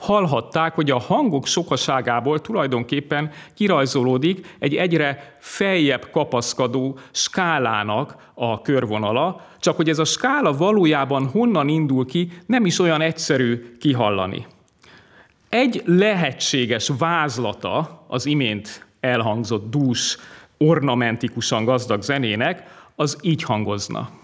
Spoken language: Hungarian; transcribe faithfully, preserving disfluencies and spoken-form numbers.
hallhatták, hogy a hangok sokaságából tulajdonképpen kirajzolódik egy egyre feljebb kapaszkodó skálának a körvonala, csak hogy ez a skála valójában honnan indul ki, nem is olyan egyszerű kihallani. Egy lehetséges vázlata az imént elhangzott dús, ornamentikusan gazdag zenének, az így hangozna.